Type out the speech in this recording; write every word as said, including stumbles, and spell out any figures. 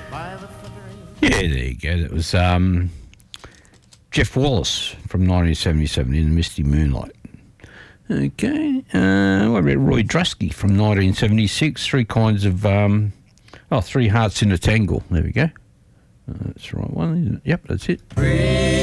Yeah, there you go. That was um, Jeff Wallace from nineteen seventy-seven in the Misty Moonlight. Okay. Uh, what about Roy Drusky from nineteen seventy-six? Three kinds of, um, oh, Three Hearts in a Tangle. There we go. Uh, that's the right one, isn't it? Yep, that's it.